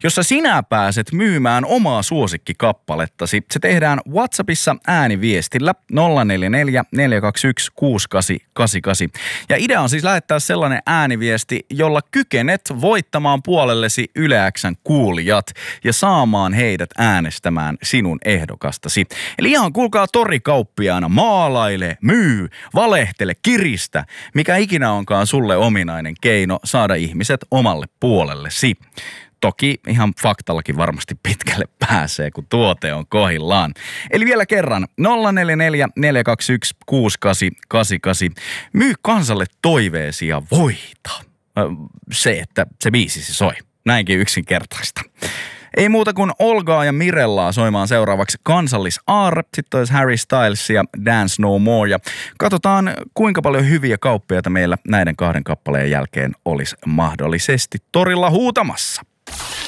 jossa sinä pääset myymään omaa suosikkikappaletasi. Se tehdään WhatsAppissa ääniviestillä 044 421 6888. Ja idea on siis lähettää sellainen ääniviesti, jolla kykenet voittamaan puolellesi Yle X:n kuulijat ja saamaan heidät äänestämään sinun ehdokastasi. Eli ihan kuulkaa torikauppiaana, maalaile, myy, valehtele, kiristä, mikä ikinä onkaan sulle ominainen keino saada ihmiset omalle puolellesi. Toki ihan faktallakin varmasti pitkälle pääsee, kun tuote on kohillaan. Eli vielä kerran, 044 421 6888. Myy kansalle toiveesi ja voita. Se, että se biisi soi. Näinkin yksinkertaista. Ei muuta kuin Olgaa ja Mirellaa soimaan seuraavaksi Kansallisaarre, sitten olisi Harry Styles ja Dance No More. Ja katsotaan, kuinka paljon hyviä kauppiaita meillä näiden kahden kappaleen jälkeen olisi mahdollisesti torilla huutamassa.